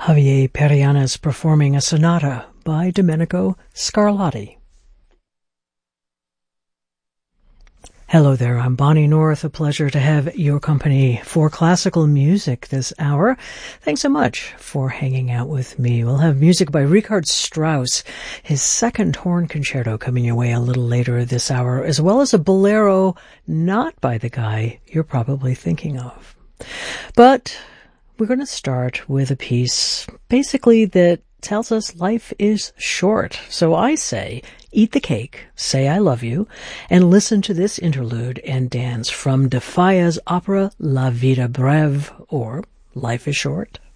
Javier Perianes performing a sonata by Domenico Scarlatti. Hello there, I'm Bonnie North. A pleasure to have your company for classical music this hour. Thanks so much for hanging out with me. We'll have music by Richard Strauss, his second horn concerto coming your way a little later this hour, as well as a bolero not by the guy you're probably thinking of. But we're going to start with a piece basically that tells us life is short. So I say, eat the cake, say I love you, and listen to this interlude and dance from De Falla's opera La Vida Breve, or Life is Short.